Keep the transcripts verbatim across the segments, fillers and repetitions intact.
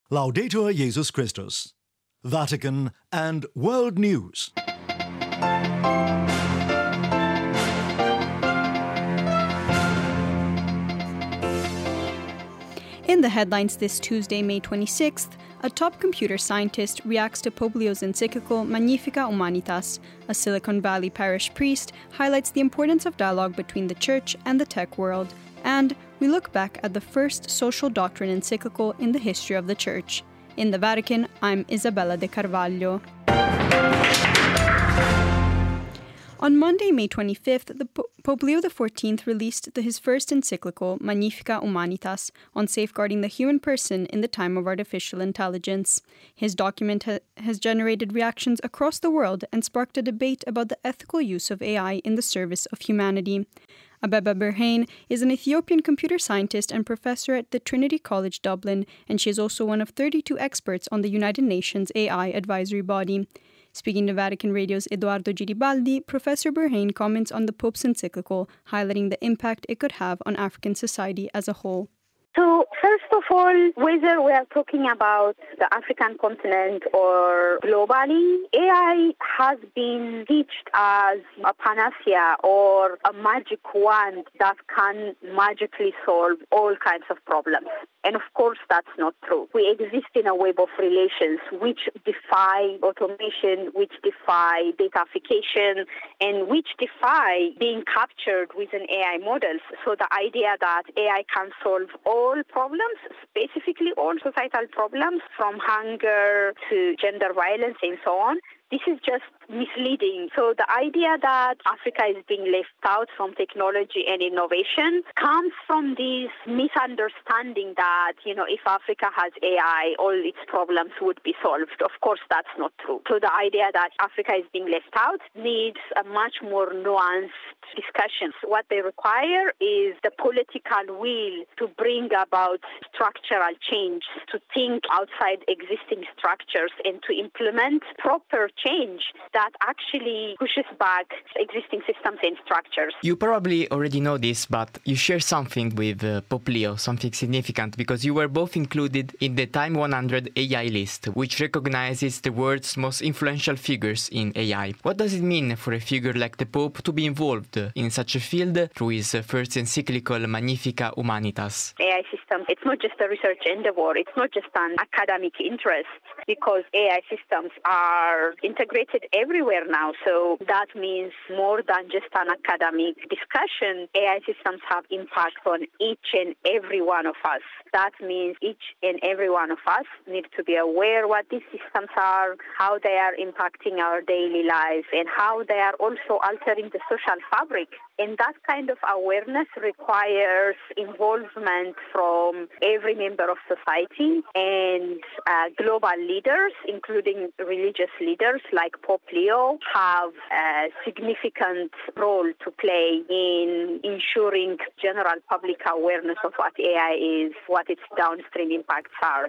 Laudetur Jesus Christus. Vatican and World News. In the headlines this Tuesday, May twenty-sixth, a top computer scientist reacts to Pope Leo's encyclical Magnificat Humanitas. A Silicon Valley parish priest highlights the importance of dialogue between the church and the tech world. And we look back at the first social doctrine encyclical in the history of the church. In the Vatican, I'm Isabella De Carvalho. On Monday, May twenty-fifth, the po- Pope Leo the fourteenth released the, his first encyclical, Magnificat Humanitas, on safeguarding the human person in the time of artificial intelligence. His document ha- has generated reactions across the world and sparked a debate about the ethical use of A I in the service of humanity. Abeba Birhane is an Ethiopian computer scientist and professor at the Trinity College Dublin, and she is also one of thirty-two experts on the United Nations A I advisory body. Speaking to Vatican Radio's Edoardo Giribaldi, Professor Birhane comments on the Pope's encyclical, highlighting the impact it could have on African society as a whole. So, first of all, whether we are talking about the African continent or globally, A I has been pitched as a panacea or a magic wand that can magically solve all kinds of problems. And of course, that's not true. We exist in a web of relations which defy automation, which defy datafication, and which defy being captured within A I models. So the idea that A I can solve all problems, specifically all societal problems, from hunger to gender violence and so on, this is just misleading. So the idea that Africa is being left out from technology and innovation comes from this misunderstanding that, you know, if Africa has A I, all its problems would be solved. Of course, that's not true. So the idea that Africa is being left out needs a much more nuanced discussion. What they require is the political will to bring about structural change, to think outside existing structures and to implement proper change that actually pushes back existing systems and structures. You probably already know this, but you share something with uh, Pope Leo, something significant, because you were both included in the Time one hundred A I list, which recognizes the world's most influential figures in A I. What does it mean for a figure like the Pope to be involved in such a field through his first encyclical Magnificat Humanitas? A I systems, it's not just a research endeavor, it's not just an academic interest, because A I systems are integrated everywhere now. So that means more than just an academic discussion. A I systems have impact on each and every one of us. That means each and every one of us need to be aware what these systems are, how they are impacting our daily lives, and how they are also altering the social fabric. And that kind of awareness requires involvement from every member of society and uh, global leaders, including religious leaders like Pope Leo, have a significant role to play in ensuring general public awareness of what A I is, what its downstream impacts are.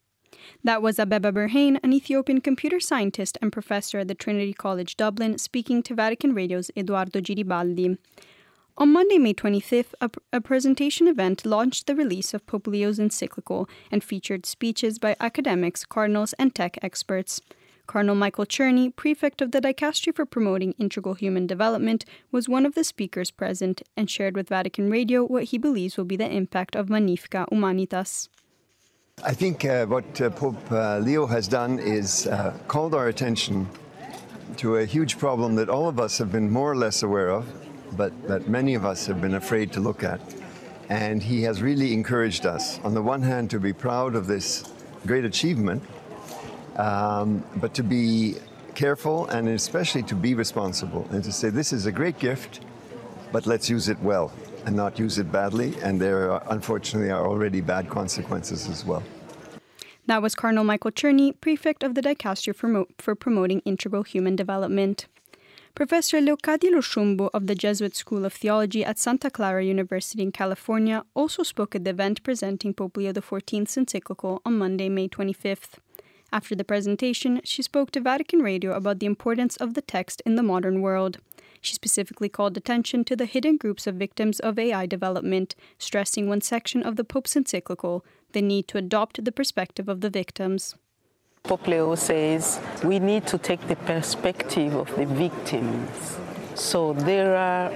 That was Abeba Birhane, an Ethiopian computer scientist and professor at the Trinity College Dublin, speaking to Vatican Radio's Edoardo Giribaldi. On Monday, May twenty-fifth, a, a presentation event launched the release of Pope Leo's encyclical and featured speeches by academics, cardinals, and tech experts. Cardinal Michael Czerny, prefect of the Dicastery for Promoting Integral Human Development, was one of the speakers present and shared with Vatican Radio what he believes will be the impact of Magnificat Humanitas. I think uh, what uh, Pope uh, Leo has done is uh, called our attention to a huge problem that all of us have been more or less aware of, but that many of us have been afraid to look at. And he has really encouraged us, on the one hand, to be proud of this great achievement, um, but to be careful and especially to be responsible and to say this is a great gift, but let's use it well and not use it badly. And there, are, unfortunately, are already bad consequences as well. That was Cardinal Michael Czerny, prefect of the Dicastery for, Mo- for Promoting Integral Human Development. Professor Leocadio Lushumbo of the Jesuit School of Theology at Santa Clara University in California also spoke at the event presenting Pope Leo the fourteenth's encyclical on Monday, May twenty-fifth. After the presentation, she spoke to Vatican Radio about the importance of the text in the modern world. She specifically called attention to the hidden groups of victims of A I development, stressing one section of the Pope's encyclical, the need to adopt the perspective of the victims. Pope Leo says we need to take the perspective of the victims. So there are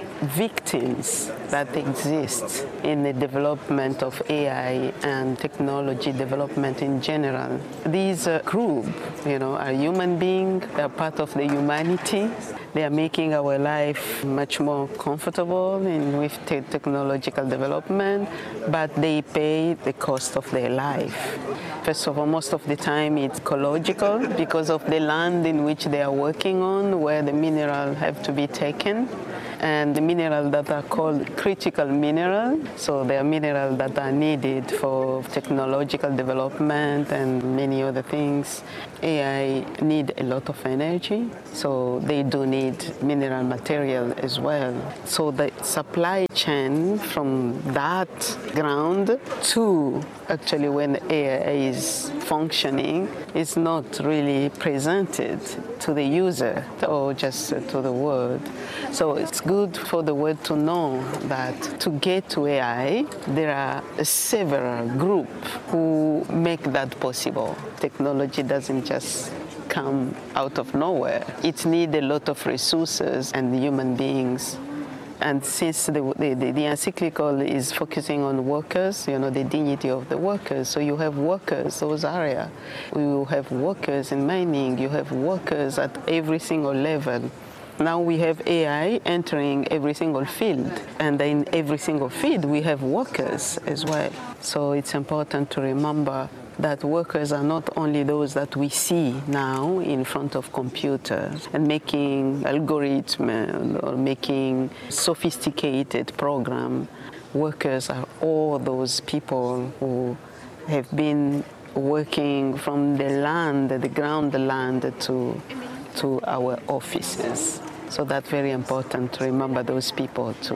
victims that exist in the development of A I and technology development in general. These uh, group, you know, are human beings, they are part of the humanity. They are making our life much more comfortable in, with te- technological development, but they pay the cost of their life. First of all, most of the time it's ecological because of the land in which they are working on, where the minerals have to be taken. And the minerals that are called critical minerals, so they are minerals that are needed for technological development and many other things. A I need a lot of energy, so they do need mineral material as well. So the supply chain from that ground to actually when A I is functioning is not really presented to the user or just to the world. So it's good for the world to know that to get to A I, there are several groups who make that possible. Technology doesn't just come out of nowhere. It needs a lot of resources and human beings. And since the, the, the encyclical is focusing on workers, you know, the dignity of the workers, so you have workers, those areas. You have workers in mining, you have workers at every single level. Now we have A I entering every single field, and in every single field we have workers as well. So it's important to remember that workers are not only those that we see now in front of computers and making algorithms or making sophisticated programs. Workers are all those people who have been working from the land, the ground land, to, to our offices. So that's very important to remember those people too.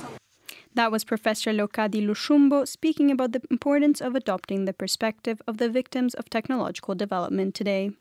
That was Professor Leocadi Lushumbo speaking about the importance of adopting the perspective of the victims of technological development today.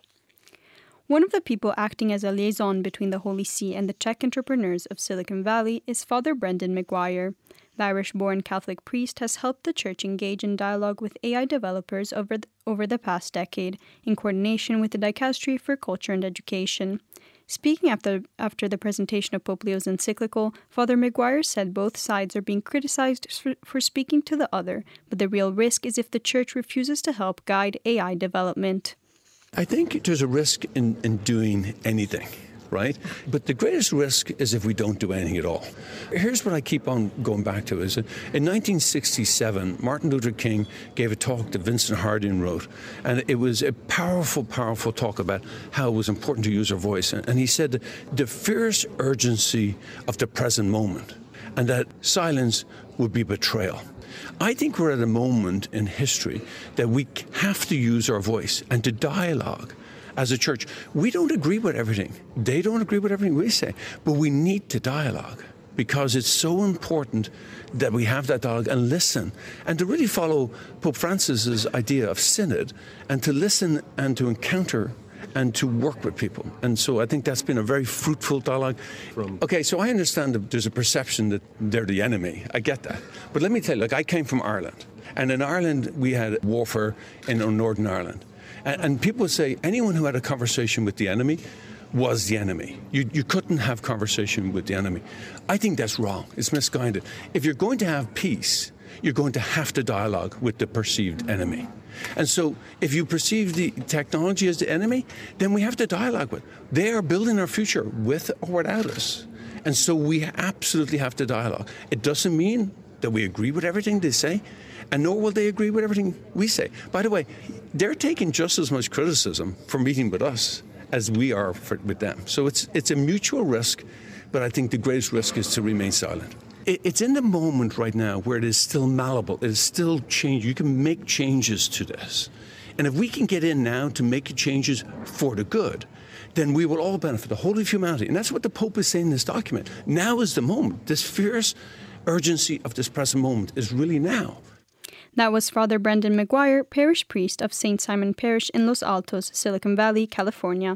One of the people acting as a liaison between the Holy See and the tech entrepreneurs of Silicon Valley is Father Brendan Maguire. The Irish-born Catholic priest has helped the church engage in dialogue with A I developers over the, over the past decade, in coordination with the Dicastery for Culture and Education. Speaking after, after the presentation of Pope Leo's encyclical, Father Maguire said both sides are being criticized for, for speaking to the other, but the real risk is if the Church refuses to help guide A I development. I think there's a risk in, in doing anything, right? But the greatest risk is if we don't do anything at all. Here's what I keep on going back to is in nineteen sixty-seven, Martin Luther King gave a talk that Vincent Harding wrote, and it was a powerful, powerful talk about how it was important to use our voice. And he said the fierce urgency of the present moment and that silence would be betrayal. I think we're at a moment in history that we have to use our voice and to dialogue. As a church, we don't agree with everything. They don't agree with everything we say, but we need to dialogue because it's so important that we have that dialogue and listen and to really follow Pope Francis's idea of synod and to listen and to encounter and to work with people. And so I think that's been a very fruitful dialogue. From okay, so I understand that there's a perception that they're the enemy. I get that. But let me tell you, like I came from Ireland, and in Ireland we had warfare in Northern Ireland. And, and people would say anyone who had a conversation with the enemy was the enemy. You, you couldn't have conversation with the enemy. I think that's wrong. It's misguided. If you're going to have peace, you're going to have to dialogue with the perceived enemy. And so if you perceive the technology as the enemy, then we have to dialogue with. They are building our future with or without us. And so we absolutely have to dialogue. It doesn't mean that we agree with everything they say, and nor will they agree with everything we say. By the way, they're taking just as much criticism for meeting with us as we are for, with them. So it's it's a mutual risk, but I think the greatest risk is to remain silent. It, it's in the moment right now where it is still malleable. It is still change. You can make changes to this. And if we can get in now to make changes for the good, then we will all benefit, the whole of humanity. And that's what the Pope is saying in this document. Now is the moment. This fierce urgency of this present moment is really now. That was Father Brendan Maguire, parish priest of Saint Simon Parish in Los Altos, Silicon Valley, California.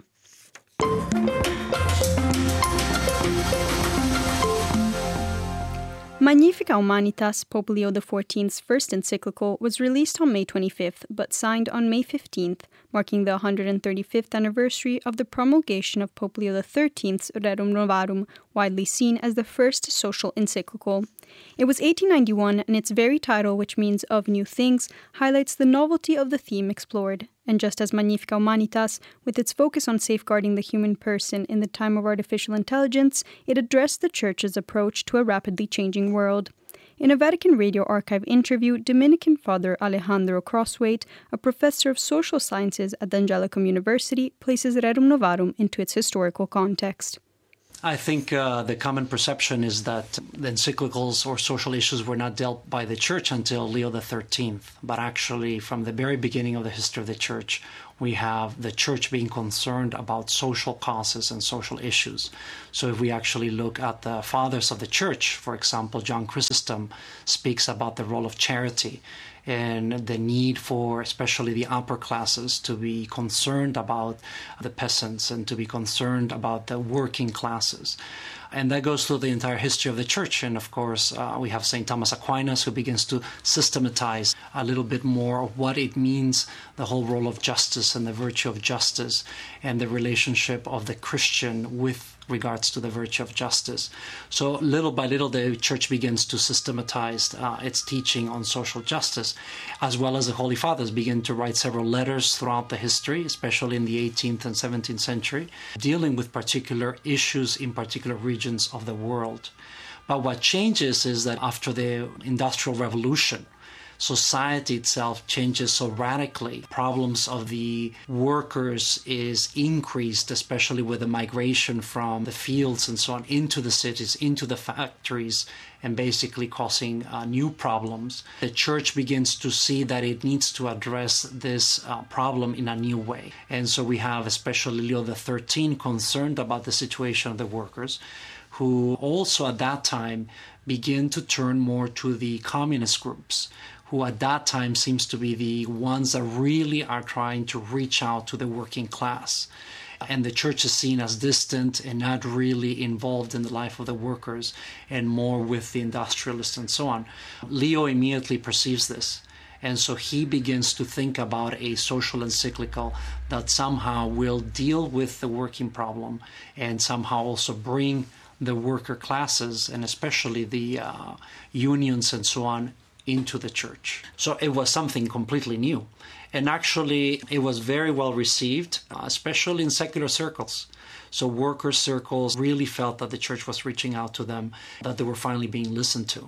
Magnificat Humanitas, Pope Leo the fourteenth's first encyclical, was released on May twenty-fifth, but signed on May fifteenth, marking the one hundred thirty-fifth anniversary of the promulgation of Pope Leo the thirteenth's Rerum Novarum, widely seen as the first social encyclical. It was eighteen ninety-one, and its very title, which means of new things, highlights the novelty of the theme explored. And just as Magnificat Humanitas, with its focus on safeguarding the human person in the time of artificial intelligence, it addressed the Church's approach to a rapidly changing world. In a Vatican Radio Archive interview, Dominican Father Alejandro Crosswaite, a professor of social sciences at the Angelicum University, places Rerum Novarum into its historical context. I think uh, the common perception is that the encyclicals or social issues were not dealt by the Church until Leo the thirteenth. But actually, from the very beginning of the history of the Church, we have the Church being concerned about social causes and social issues. So if we actually look at the fathers of the Church, for example, John Chrysostom speaks about the role of charity and the need for especially the upper classes to be concerned about the peasants and to be concerned about the working classes. And that goes through the entire history of the Church. And of course, uh, we have Saint Thomas Aquinas, who begins to systematize a little bit more of what it means, the whole role of justice and the virtue of justice, and the relationship of the Christian with regards to the virtue of justice. So little by little, the Church begins to systematize uh, its teaching on social justice, as well as the Holy Fathers begin to write several letters throughout the history, especially in the eighteenth and seventeenth century, dealing with particular issues in particular regions of the world. But what changes is that after the Industrial Revolution, society itself changes so radically. Problems of the workers is increased, especially with the migration from the fields and so on into the cities, into the factories, and basically causing uh, new problems. The Church begins to see that it needs to address this uh, problem in a new way. And so we have especially Leo the thirteenth concerned about the situation of the workers, who also at that time begin to turn more to the communist groups, who at that time seems to be the ones that really are trying to reach out to the working class. And the Church is seen as distant and not really involved in the life of the workers and more with the industrialists and so on. Leo immediately perceives this. And so he begins to think about a social encyclical that somehow will deal with the working problem and somehow also bring the worker classes and especially the uh, unions and so on into the Church. So it was something completely new. And actually, it was very well received, uh, especially in secular circles. So worker circles really felt that the Church was reaching out to them, that they were finally being listened to.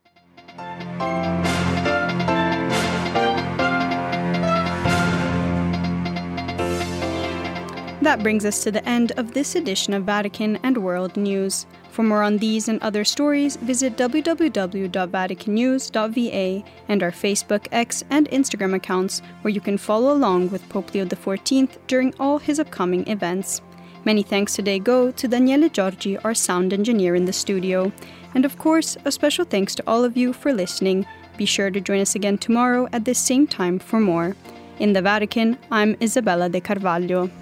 That brings us to the end of this edition of Vatican and World News. For more on these and other stories, visit w w w dot vatican news dot v a and our Facebook, X, and Instagram accounts, where you can follow along with Pope Leo the fourteenth during all his upcoming events. Many thanks today go to Daniele Giorgi, our sound engineer in the studio. And of course, a special thanks to all of you for listening. Be sure to join us again tomorrow at this same time for more. In the Vatican, I'm Isabella De Carvalho.